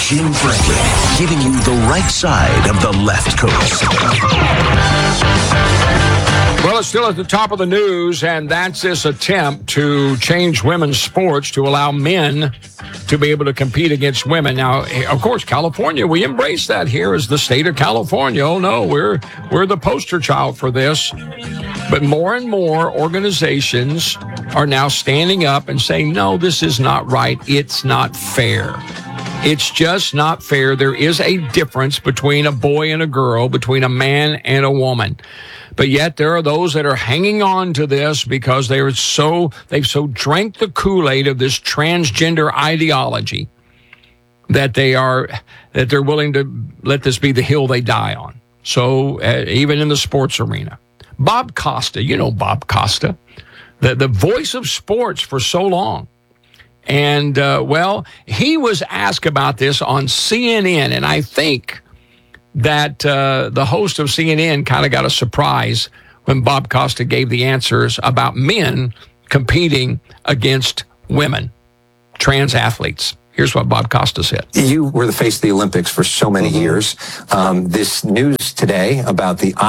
Jim Franklin, giving you the right side of the left coast. Well, it's still at the top of the news, and that's this attempt to change women's sports to allow men to be able to compete against women. Now, of course, California, we embrace that here as the state of California. Oh, no, we're the poster child for this. But more and more organizations are now standing up and saying, no, this is not right. It's not fair. It's just not fair. There is a difference between a boy and a girl, between a man and a woman. But yet there are those that are hanging on to this because they've so drank the Kool-Aid of this transgender ideology that they're willing to let this be the hill they die on. So even in the sports arena, Bob Costa, you know Bob Costa, the voice of sports for so long. And, he was asked about this on CNN, and I think that the host of CNN kind of got a surprise when Bob Costa gave the answers about men competing against women, trans athletes. Here's what Bob Costa said. You were the face of the Olympics for so many years. This news today about the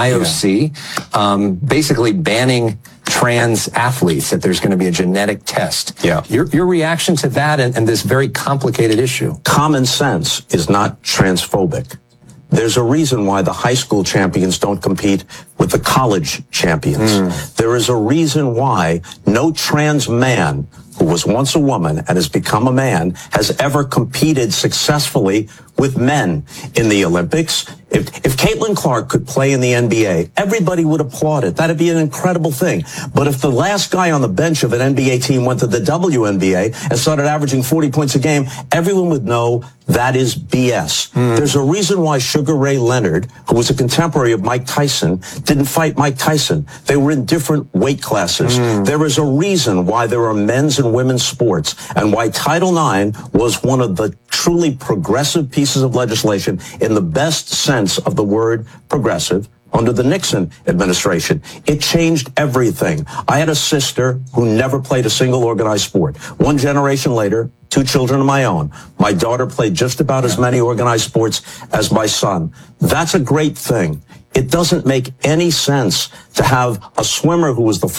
IOC basically banning trans athletes, that there's going to be a genetic test. Yeah. Your reaction to that and this very complicated issue? Common sense is not transphobic. There's a reason why the high school champions don't compete with the college champions. There is a reason why no trans man who was once a woman and has become a man has ever competed successfully with men in the Olympics. If Caitlin Clark could play in the NBA, everybody would applaud it. That'd be an incredible thing. But if the last guy on the bench of an NBA team went to the WNBA and started averaging 40 points a game, everyone would know that is BS. There's a reason why Sugar Ray Leonard, who was a contemporary of Mike Tyson, didn't fight Mike Tyson. They were in different weight classes. There is a reason why there are men's and women's sports, and why Title IX was one of the truly progressive pieces of legislation in the best sense of the word progressive under the Nixon administration. It changed everything. I had a sister who never played a single organized sport. One generation later, 2 children of my own. My daughter played just about as many organized sports as my son. That's a great thing. It doesn't make any sense to have a swimmer who was the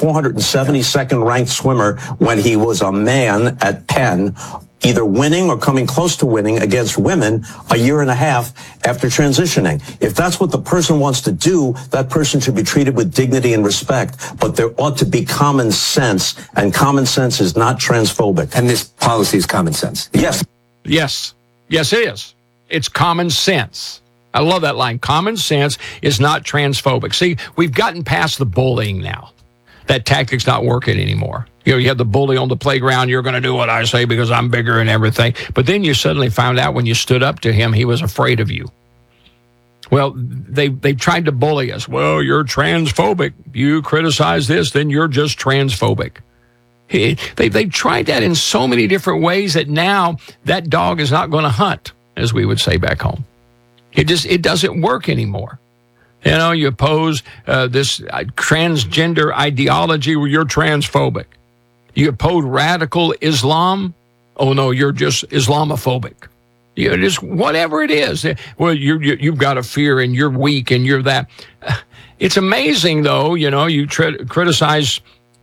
472nd ranked swimmer when he was a man at Penn, either winning or coming close to winning against women a year and a half after transitioning. If that's what the person wants to do, that person should be treated with dignity and respect. But there ought to be common sense, and common sense is not transphobic. And this policy is common sense. Yes. Yes. Yes, it is. It's common sense. I love that line. Common sense is not transphobic. See, we've gotten past the bullying now. That tactic's not working anymore. You know, you have the bully on the playground, you're going to do what I say because I'm bigger and everything. But then you suddenly found out when you stood up to him, he was afraid of you. Well, they tried to bully us. Well, you're transphobic. You criticize this, then you're just transphobic. They tried that in so many different ways that now that dog is not going to hunt, as we would say back home. It doesn't work anymore. You know, you oppose this transgender ideology where you're transphobic. You oppose radical Islam. Oh, no, you're just Islamophobic. You just whatever it is. Well, you've got a fear and you're weak and you're that. It's amazing, though, you know, you criticize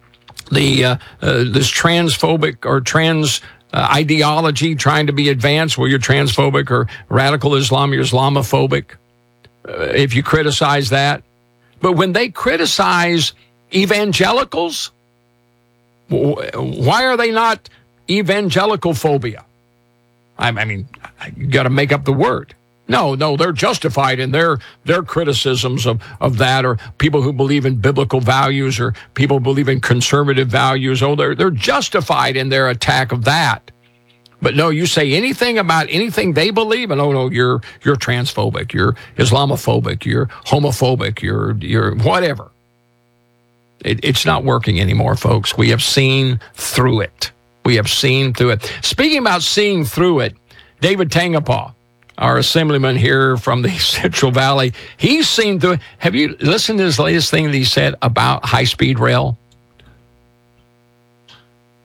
the this transphobic or trans ideology trying to be advanced. Well, you're transphobic, or radical Islam, you're Islamophobic. If you criticize that. But when they criticize evangelicals, why are they not evangelical phobia? I mean, you got to make up the word. No, they're justified in their criticisms of that, or people who believe in biblical values, or people who believe in conservative values. Oh, they're justified in their attack of that. But no, you say anything about anything they believe, and oh no, you're transphobic, you're Islamophobic, you're homophobic, you're whatever. It's not working anymore, folks. We have seen through it. Speaking about seeing through it, David Tangapaw, our assemblyman here from the Central Valley, he's seen through it. Have you listened to his latest thing that he said about high-speed rail?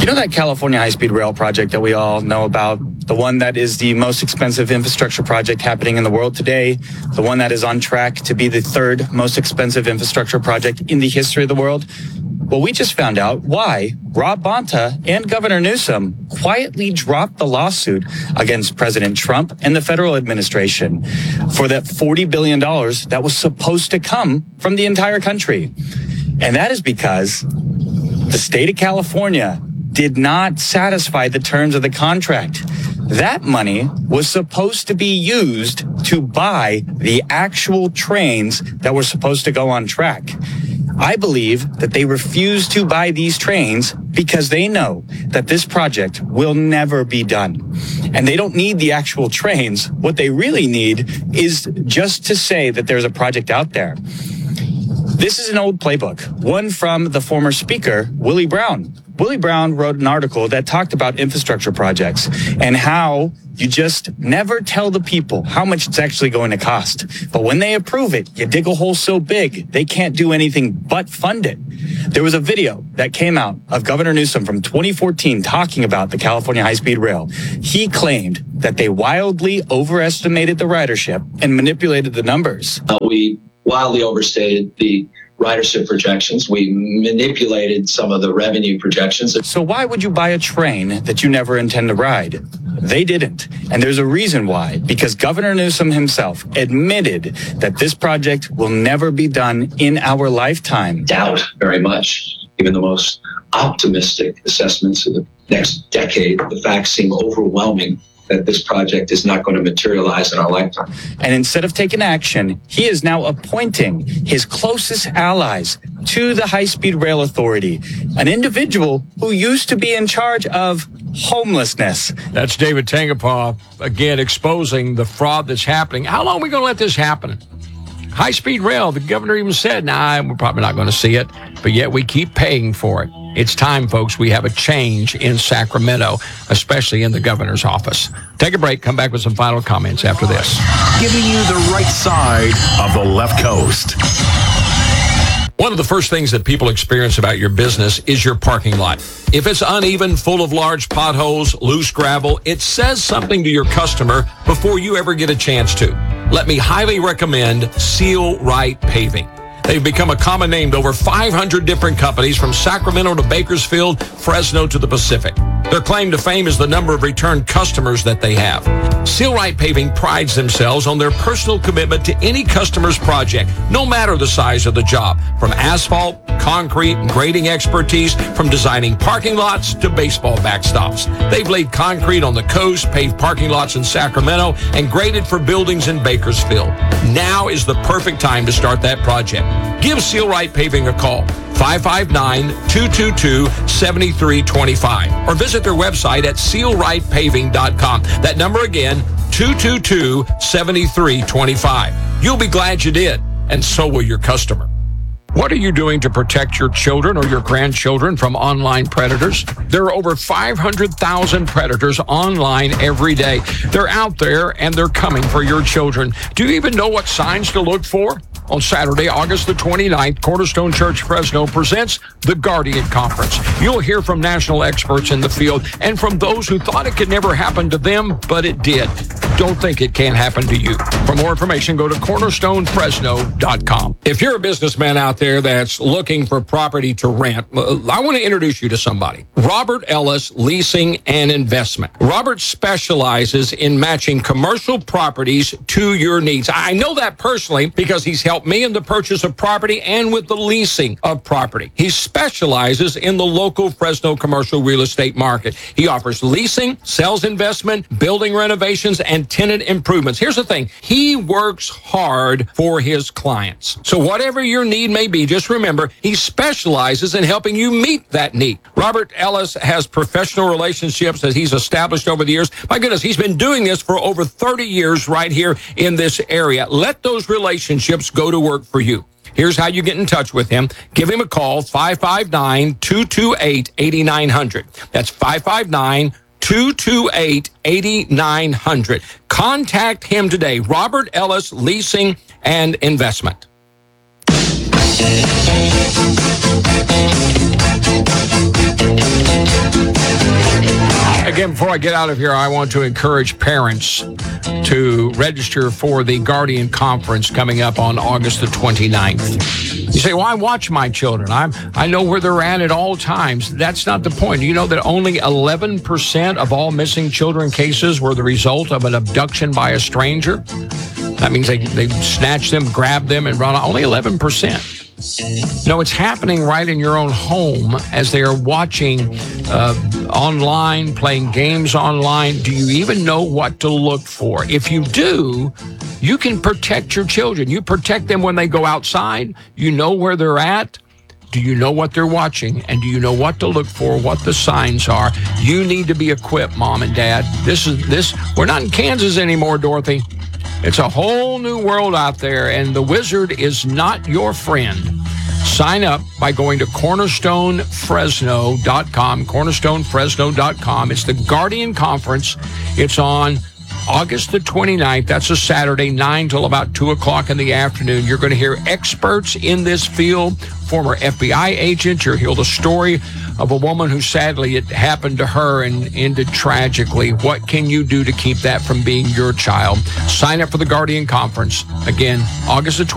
know that California high-speed rail project that we all know about, the one that is the most expensive infrastructure project happening in the world today, the one that is on track to be the third most expensive infrastructure project in the history of the world? Well, we just found out why Rob Bonta and Governor Newsom quietly dropped the lawsuit against President Trump and the federal administration for that $40 billion that was supposed to come from the entire country. And that is because the state of California did not satisfy the terms of the contract. That money was supposed to be used to buy the actual trains that were supposed to go on track. I believe that they refuse to buy these trains because they know that this project will never be done. And they don't need the actual trains. What they really need is just to say that there's a project out there. This is an old playbook, one from the former speaker, Willie Brown. Willie Brown wrote an article that talked about infrastructure projects and how you just never tell the people how much it's actually going to cost. But when they approve it, you dig a hole so big, they can't do anything but fund it. There was a video that came out of Governor Newsom from 2014 talking about the California high-speed rail. He claimed that they wildly overestimated the ridership and manipulated the numbers. We wildly overstated the ridership projections. We manipulated some of the revenue projections. So why would you buy a train that you never intend to ride? They didn't. And there's a reason why. Because Governor Newsom himself admitted that this project will never be done in our lifetime. Doubt very much, even the most optimistic assessments of the next decade. The facts seem overwhelming that this project is not going to materialize in our lifetime. And instead of taking action, he is now appointing his closest allies to the High-Speed Rail Authority, an individual who used to be in charge of homelessness. That's David Tangapaw, again, exposing the fraud that's happening. How long are we going to let this happen? High-speed rail, the governor even said, we're probably not going to see it, but yet we keep paying for it. It's time, folks. We have a change in Sacramento, especially in the governor's office. Take a break. Come back with some final comments after this. Giving you the right side of the left coast. One of the first things that people experience about your business is your parking lot. If it's uneven, full of large potholes, loose gravel, it says something to your customer before you ever get a chance to. Let me highly recommend Seal Right Paving. They've become a common name to over 500 different companies from Sacramento to Bakersfield, Fresno to the Pacific. Their claim to fame is the number of return customers that they have. Seal Right Paving prides themselves on their personal commitment to any customer's project, no matter the size of the job. From asphalt, concrete, and grading expertise, from designing parking lots to baseball backstops. They've laid concrete on the coast, paved parking lots in Sacramento, and graded for buildings in Bakersfield. Now is the perfect time to start that project. Give Seal Right Paving a call, 559-222-7325, or visit their website at sealrightpaving.com. That number again, 222-7325. You'll be glad you did, and so will your customer. What are you doing to protect your children or your grandchildren from online predators? There are over 500,000 predators online every day. They're out there and they're coming for your children. Do you even know what signs to look for? On Saturday, August the 29th, Cornerstone Church Fresno presents the Guardian Conference. You'll hear from national experts in the field and from those who thought it could never happen to them, but it did. Don't think it can't happen to you. For more information, go to cornerstonefresno.com. If you're a businessman out there that's looking for property to rent, I want to introduce you to somebody. Robert Ellis Leasing and Investment. Robert specializes in matching commercial properties to your needs. I know that personally because he's helped me in the purchase of property and with the leasing of property. He specializes in the local Fresno commercial real estate market. He offers leasing, sales investment, building renovations, and tenant improvements. Here's the thing. He works hard for his clients. So whatever your need may be, just remember, he specializes in helping you meet that need. Robert Ellis has professional relationships that he's established over the years. My goodness, he's been doing this for over 30 years right here in this area. Let those relationships go to work for you. Here's how you get in touch with him. Give him a call, 559-228-8900. That's 559-228-8900. Contact him today, Robert Ellis Leasing and Investment. Again, before I get out of here, I want to encourage parents to register for the Guardian Conference coming up on August the 29th. You say, well, I watch my children. I know where they're at all times. That's not the point. You know that only 11% of all missing children cases were the result of an abduction by a stranger? That means they snatch them, grab them, and run. Only 11%. No, it's happening right in your own home as they are watching online, playing games online. Do you even know what to look for? If you do, you can protect your children. You protect them when they go outside. You know where they're at. Do you know what they're watching? And do you know what to look for, what the signs are? You need to be equipped, Mom and Dad. We're not in Kansas anymore, Dorothy. It's a whole new world out there, and the wizard is not your friend. Sign up by going to cornerstonefresno.com, cornerstonefresno.com. It's the Guardian Conference. It's on August the 29th. That's a Saturday, 9 till about 2 o'clock in the afternoon. You're going to hear experts in this field, former FBI agents. You'll hear the story of a woman who sadly it happened to her and ended tragically. What can you do to keep that from being your child? Sign up for the Guardian Conference. Again, August the 29th.